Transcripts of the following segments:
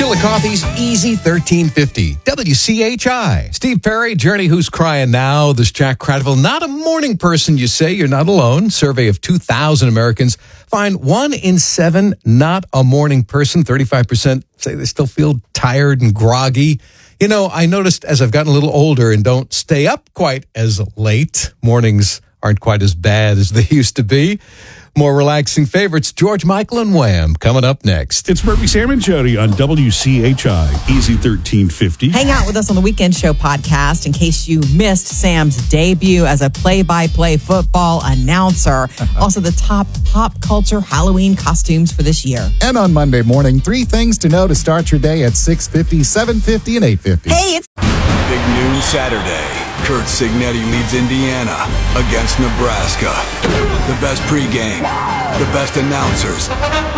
Chillicothe's Easy 1350, WCHI. Steve Perry, Journey, Who's Crying Now? This Jack Cradville. Not a morning person, you say. You're not alone. Survey of 2,000 Americans find 1 in 7 not a morning person. 35% say they still feel tired and groggy. You know, I noticed as I've gotten a little older and don't stay up quite as late, mornings aren't quite as bad as they used to be. More relaxing favorites, George Michael and Wham, coming up next. It's Murphy, Sam, and Jody on WCHI, Easy 1350. Hang out with us on the Weekend Show podcast in case you missed Sam's debut as a play-by-play football announcer. Also, the top pop culture Halloween costumes for this year. And on Monday morning, 3 things to know to start your day at 6:50, 7:50, and 8:50. Hey, it's Big noon Saturday. Kurt Signetti leads Indiana against Nebraska. The best pregame, the best announcers.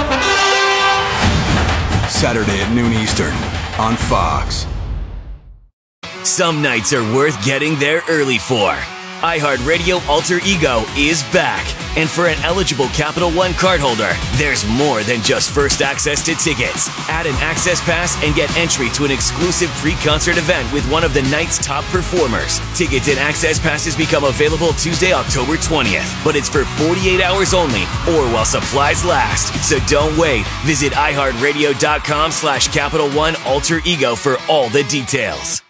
Saturday at noon Eastern on Fox. Some nights are worth getting there early for. iHeartRadio Alter Ego is back. And for an eligible Capital One cardholder, there's more than just first access to tickets. Add an access pass and get entry to an exclusive pre-concert event with one of the night's top performers. Tickets and access passes become available Tuesday, October 20th. But it's for 48 hours only or while supplies last. So don't wait. Visit iHeartRadio.com/Capital One Alter Ego for all the details.